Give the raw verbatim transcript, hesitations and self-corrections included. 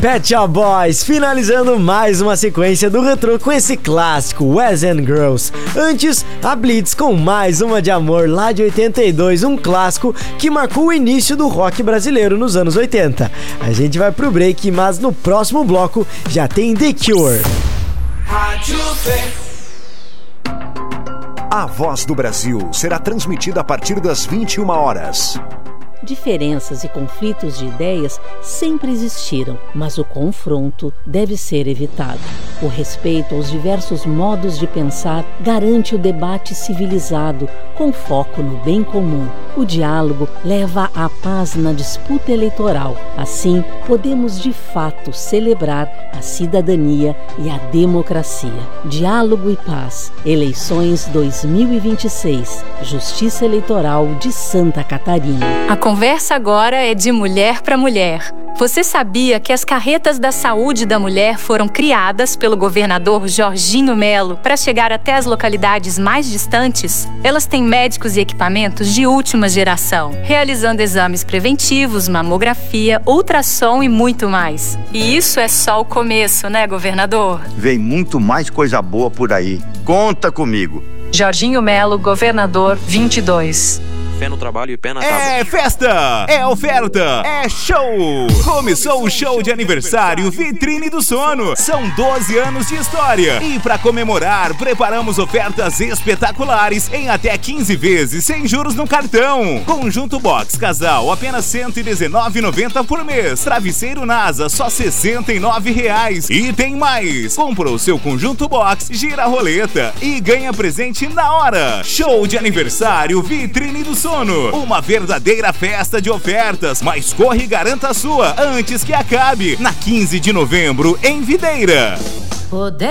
Pet Shop Boys, finalizando mais uma sequência do retrô com esse clássico, Boys and Girls. Antes, a Blitz com mais uma de amor lá de oitenta e dois, um clássico que marcou o início do rock brasileiro nos anos oitenta. A gente vai pro break, mas no próximo bloco já tem The Cure. A Voz do Brasil será transmitida a partir das vinte e uma horas. Diferenças e conflitos de ideias sempre existiram, mas o confronto deve ser evitado. O respeito aos diversos modos de pensar garante o debate civilizado, com foco no bem comum. O diálogo leva à paz na disputa eleitoral. Assim, podemos de fato celebrar a cidadania e a democracia. Diálogo e paz. Eleições dois mil e vinte e seis. Justiça Eleitoral de Santa Catarina. A conversa agora é de mulher para mulher. Você sabia que as carretas da saúde da mulher foram criadas pelo governador Jorginho Melo para chegar até as localidades mais distantes? Elas têm médicos e equipamentos de última geração, realizando exames preventivos, mamografia, ultrassom e muito mais. E isso é só o começo, né, governador? Vem muito mais coisa boa por aí. Conta comigo. Jorginho Melo, governador vinte e dois. Fé no trabalho e pé na tábua. É festa, é oferta, é show! Começou o show de aniversário Vitrine do Sono. São doze anos de história. E para comemorar, preparamos ofertas espetaculares em até quinze vezes sem juros no cartão. Conjunto Box Casal, apenas cento e dezenove reais e noventa centavos por mês. Travesseiro NASA, só sessenta e nove reais. E tem mais! Comprou o seu Conjunto Box, gira a roleta e ganha presente na hora. Show de aniversário Vitrine do Sono. Uma verdadeira festa de ofertas, mas corre e garanta a sua antes que acabe, na quinze de novembro, em Videira.